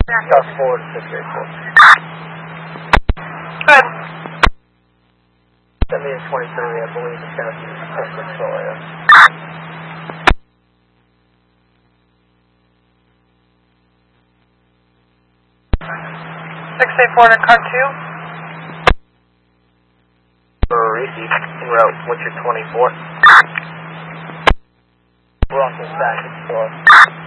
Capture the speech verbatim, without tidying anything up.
South forward to six eight four. Good. Send me in twenty-three, I believe it's going to be Pest Control, yeah. six eight four to car two. Receive, en route, what's your twenty-four? We're on the back store.